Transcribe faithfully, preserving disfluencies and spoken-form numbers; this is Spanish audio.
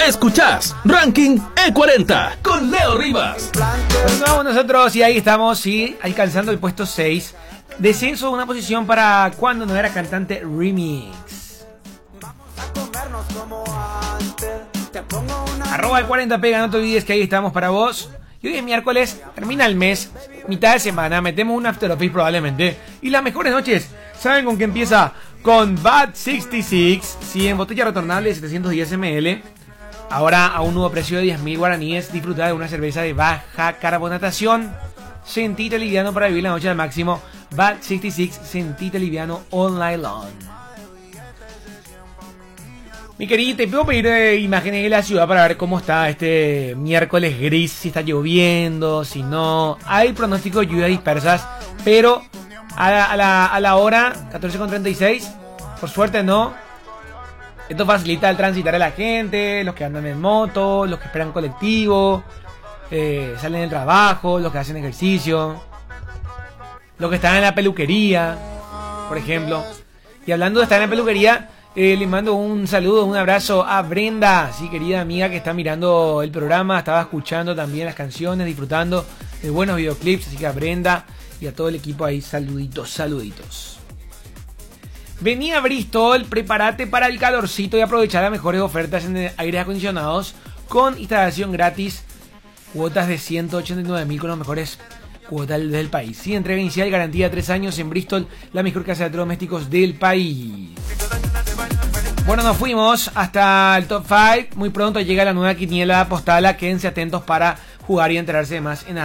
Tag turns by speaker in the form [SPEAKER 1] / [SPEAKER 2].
[SPEAKER 1] Escuchás Ranking E cuarenta con Leo Rivas.
[SPEAKER 2] Pues vamos nosotros y ahí estamos, sí, alcanzando el puesto seis. Descenso de una posición para Cuando no era cantante remix. Arroba el cuarenta pega, no te olvides que ahí estamos para vos. Y hoy es miércoles, termina el mes, mitad de semana, metemos un after office probablemente. Y las mejores noches, ¿saben con qué empieza? Con Bad sesenta y seis, sí, en botella retornable de setecientos diez mililitros. Ahora a un nuevo precio de diez mil guaraníes, disfruta de una cerveza de baja carbonatación. Sentite liviano para vivir la noche al máximo. Bad sesenta y seis, sentite liviano all night long. Mi querida, te puedo pedir eh, imágenes de la ciudad para ver cómo está este miércoles gris, si está lloviendo, si no. Hay pronóstico de lluvias dispersas, pero a la, a la, a la hora catorce con treinta y seis, por suerte no. Esto facilita el transitar a la gente, los que andan en moto, los que esperan colectivo, eh, salen del trabajo, los que hacen ejercicio, los que están en la peluquería, por ejemplo. Y hablando de estar en la peluquería, Eh, le mando un saludo, un abrazo a Brenda, sí, querida amiga que está mirando el programa, estaba escuchando también las canciones, disfrutando de buenos videoclips, así que a Brenda y a todo el equipo ahí, saluditos, saluditos. Vení a Bristol, prepárate para el calorcito y aprovechar las mejores ofertas en aires acondicionados con instalación gratis, cuotas de ciento ochenta y nueve mil con los mejores cuotas del país. Sí, entrega inicial, garantía tres años en Bristol, la mejor casa de electrodomésticos del país. Bueno, nos fuimos hasta el top cinco. Muy pronto llega la nueva quiniela postal. Quédense atentos para jugar y enterarse de más en